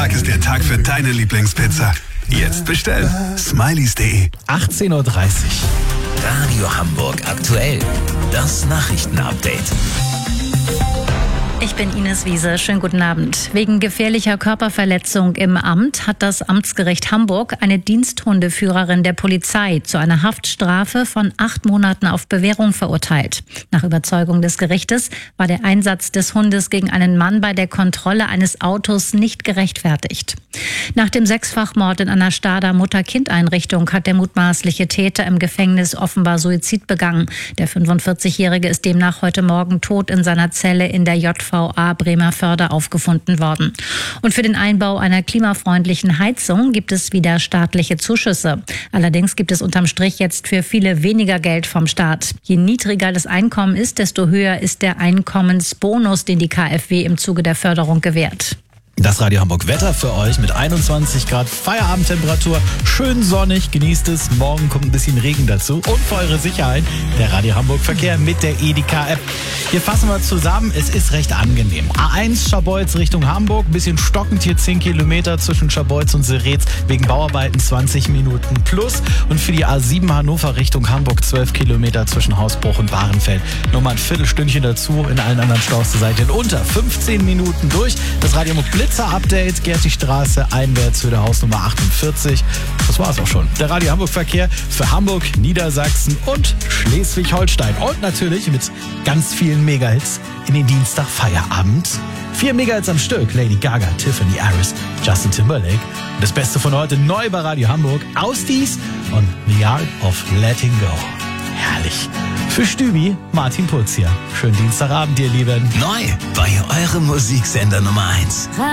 Tag ist der Tag für deine Lieblingspizza. Jetzt bestellen. Smileys.de. 18:30 Uhr. Radio Hamburg aktuell. Das Nachrichtenupdate. Ich bin Ines Wiese. Schönen guten Abend. Wegen gefährlicher Körperverletzung im Amt hat das Amtsgericht Hamburg eine Diensthundeführerin der Polizei zu einer Haftstrafe von 8 Monaten auf Bewährung verurteilt. Nach Überzeugung des Gerichtes war der Einsatz des Hundes gegen einen Mann bei der Kontrolle eines Autos nicht gerechtfertigt. Nach dem 6-fach-Mord in einer Stader Mutter-Kind-Einrichtung hat der mutmaßliche Täter im Gefängnis offenbar Suizid begangen. Der 45-Jährige ist demnach heute Morgen tot in seiner Zelle in der JVA Bremerförde aufgefunden worden. Und für den Einbau einer klimafreundlichen Heizung gibt es wieder staatliche Zuschüsse. Allerdings gibt es unterm Strich jetzt für viele weniger Geld vom Staat. Je niedriger das Einkommen ist, desto höher ist der Einkommensbonus, den die KfW im Zuge der Förderung gewährt. Das Radio Hamburg Wetter für euch mit 21 Grad Feierabendtemperatur. Schön sonnig, genießt es. Morgen kommt ein bisschen Regen dazu. Und für eure Sicherheit der Radio Hamburg Verkehr mit der Edeka-App. Hier fassen wir zusammen. Es ist recht angenehm. A1 Scharbeutz Richtung Hamburg. Ein bisschen stockend hier 10 Kilometer zwischen Scharbeutz und Seretz. Wegen Bauarbeiten 20 Minuten plus. Und für die A7 Hannover Richtung Hamburg 12 Kilometer zwischen Hausbruch und Bahrenfeld. Nochmal ein Viertelstündchen dazu. In allen anderen Staus seid ihr in unter 15 Minuten durch. Das Radio Hamburg Blitzer-Update, Gertigstraße, einwärts für der Hausnummer 48. Das war's auch schon. Der Radio Hamburg Verkehr für Hamburg, Niedersachsen und Schleswig-Holstein. Und natürlich mit ganz vielen Megahits in den Dienstag-Feierabend. 4 Megahits am Stück. Lady Gaga, Tiffany Harris, Justin Timberlake. Und das Beste von heute neu bei Radio Hamburg. Ausdies und The Art of Letting Go. Herrlich. Für Stübi, Martin Putz hier. Schönen Dienstagabend, ihr Lieben. Neu bei eurem Musiksender Nummer 1.